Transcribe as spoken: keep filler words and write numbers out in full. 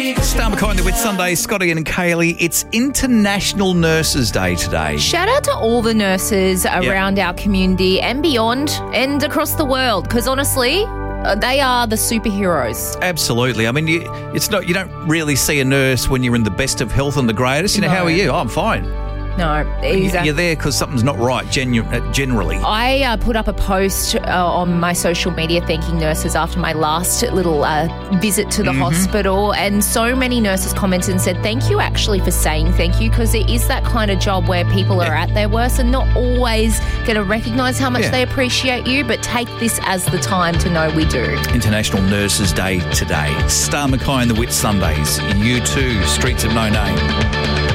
Star McCoy with Sunday, Scotty and Kaylee. It's International Nurses Day today. Shout out to all the nurses around yep. our community and beyond and across the world, because honestly, uh, they are the superheroes. Absolutely. I mean, you, it's not. You don't really see a nurse when you're in the best of health and the greatest. You know, no. how are you? Oh, I'm fine. No, exactly. You're there because something's not right, genu- uh, generally. I uh, put up a post uh, on my social media thanking nurses after my last little uh, visit to the mm-hmm. hospital, and so many nurses commented and said, thank you actually for saying thank you, because it is that kind of job where people are yeah. at their worst and not always going to recognise how much yeah. they appreciate you, but take this as the time to know we do. International Nurses Day today. Star McCoy and the Whit Sundays. You too, Streets of No Name.